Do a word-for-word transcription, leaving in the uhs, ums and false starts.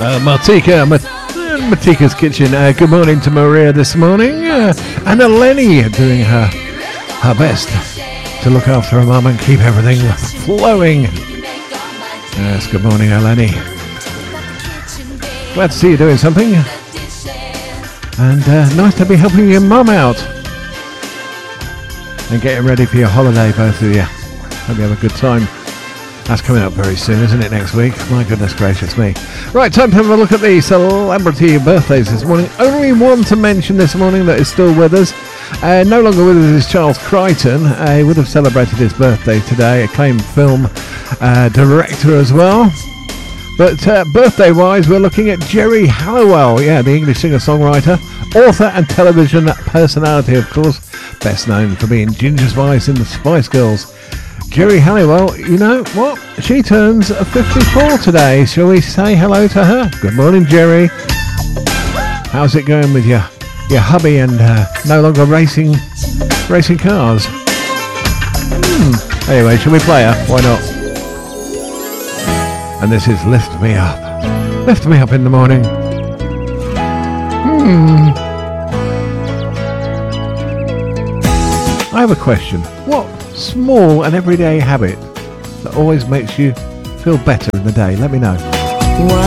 Uh, Martika, Mat- Martika's Kitchen. Uh, good morning to Maria this morning. Uh, and Eleni doing her her best to look after her mum and keep everything flowing. Yes, good morning, Eleni. Glad to see you doing something. And uh, nice to be helping your mum out. And getting ready for your holiday, both of you. Hope you have a good time. That's coming up very soon, isn't it, next week? My goodness gracious me. Right, time to have a look at the celebrity birthdays this morning. Only one to mention this morning that is still with us. Uh, no longer with us is Charles Crichton. Uh, he would have celebrated his birthday today. Acclaimed film uh, director as well. But uh, birthday-wise, we're looking at Geri Halliwell. Yeah, the English singer-songwriter, author and television personality, of course. Best known for being Ginger Spice in the Spice Girls. Geri Halliwell, you know what? She turns fifty-four today. Shall we say hello to her? Good morning, Geri. How's it going with your your hubby and uh, no longer racing racing cars? Hmm. Anyway, shall we play her? Why not? And this is Lift Me Up. Lift Me Up in the morning. Hmm. I have a question. What small and everyday habit that always makes you feel better in the day? Let me know.